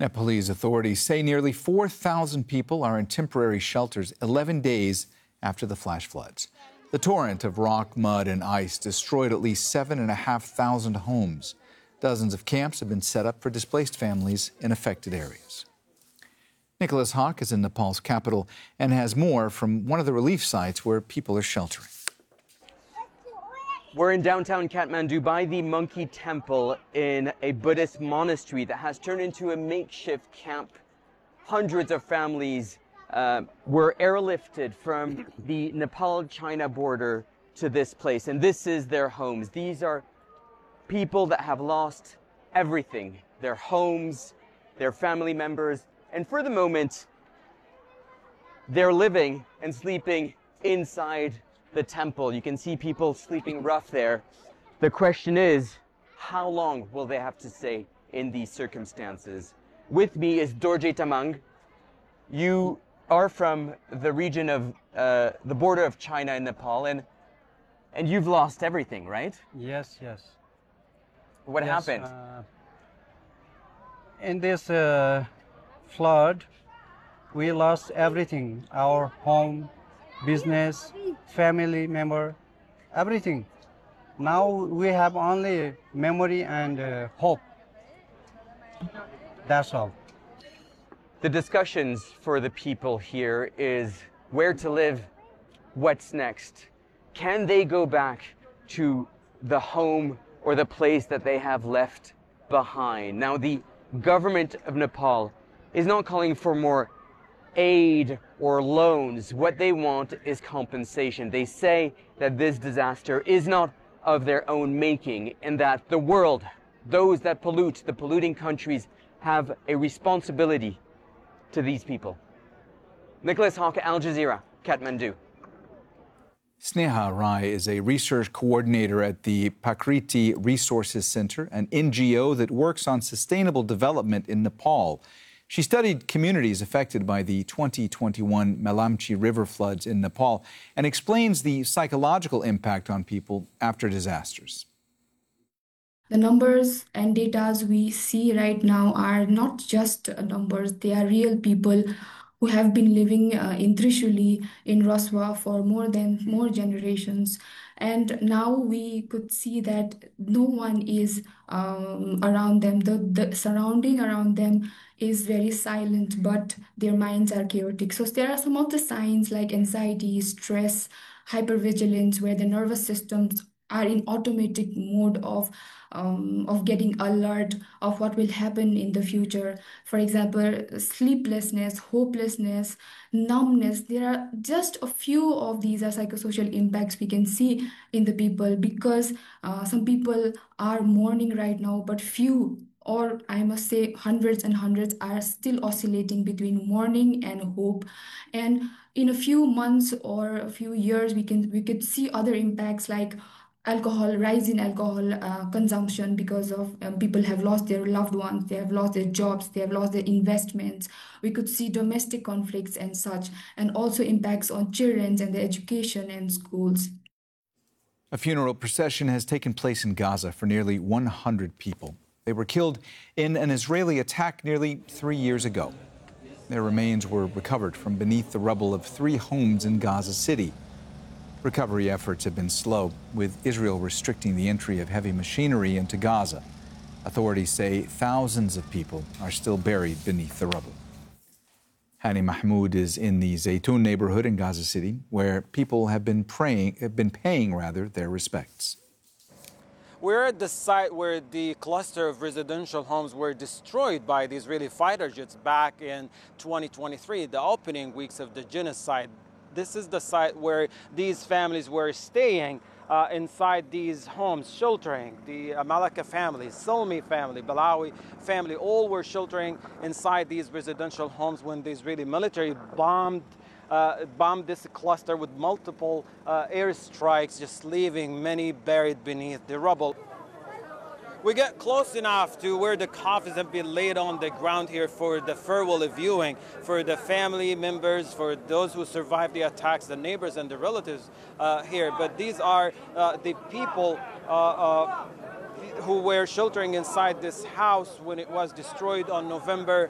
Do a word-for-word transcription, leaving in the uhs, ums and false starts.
Nepalese authorities say nearly four thousand people are in temporary shelters eleven days after the flash floods. The torrent of rock, mud, and ice destroyed at least seven thousand five hundred homes. Dozens of camps have been set up for displaced families in affected areas. Nicholas Hawk is in Nepal's capital and has more from one of the relief sites where people are sheltering. We're in downtown Kathmandu by the Monkey Temple in a Buddhist monastery that has turned into a makeshift camp. Hundreds of families uh, were airlifted from the Nepal-China border to this place, and this is their homes. These are people that have lost everything, their homes, their family members, and for the moment, they're living and sleeping inside the temple. You can see people sleeping rough there. The question is, how long will they have to stay in these circumstances? With me is Dorje Tamang. You are from the region of uh, the border of China and Nepal, and and you've lost everything, right? Yes, yes. What yes, happened? Uh, in this uh, flood, we lost everything: our home, business, family member, everything. Now we have only memory and uh, hope. That's all. The discussions for the people here is where to live, what's next. Can they go back to the home or the place that they have left behind? Now, the government of Nepal is not calling for more aid or loans. What they want is compensation. They say that this disaster is not of their own making and that the world, those that pollute, the polluting countries, have a responsibility to these people. Nicholas Hawk, Al Jazeera, Kathmandu. Sneha Rai is a research coordinator at the Prakriti Resources Center, an N G O that works on sustainable development in Nepal. She studied communities affected by the twenty twenty-one Melamchi River floods in Nepal and explains the psychological impact on people after disasters. The numbers and data we see right now are not just numbers, they are real people who have been living uh, in Trishuli, in Raswa for more than more generations. And now we could see that no one is um, around them. The, the surrounding around them is very silent, but their minds are chaotic. So there are some of the signs like anxiety, stress, hypervigilance, where the nervous systems are in automatic mode of um, of getting alert of what will happen in the future. For example, sleeplessness, hopelessness, numbness. There are just a few of these are psychosocial impacts we can see in the people because uh, some people are mourning right now, but few, or I must say hundreds and hundreds, are still oscillating between mourning and hope. And in a few months or a few years, we can we could see other impacts like alcohol, rise in alcohol uh, consumption because of um, people have lost their loved ones, they have lost their jobs, they have lost their investments. We could see domestic conflicts and such, and also impacts on children and their education and schools. A funeral procession has taken place in Gaza for nearly one hundred people. They were killed in an Israeli attack nearly three years ago. Their remains were recovered from beneath the rubble of three homes in Gaza City. Recovery efforts have been slow, with Israel restricting the entry of heavy machinery into Gaza. Authorities say thousands of people are still buried beneath the rubble. Hani Mahmoud is in the Zaytun neighborhood in Gaza City, where people have been praying, have been paying rather, their respects. We're at the site where the cluster of residential homes were destroyed by the Israeli fighter jets back in twenty twenty-three, the opening weeks of the genocide. This is the site where these families were staying uh, inside these homes, sheltering. The uh, Malaka family, Salmi family, Balawi family, all were sheltering inside these residential homes when the Israeli military bombed uh, bombed this cluster with multiple uh, airstrikes, just leaving many buried beneath the rubble. We get close enough to where the coffins have been laid on the ground here for the farewell viewing, for the family members, for those who survived the attacks, the neighbors and the relatives uh, here. But these are uh, the people uh, uh, who were sheltering inside this house when it was destroyed on November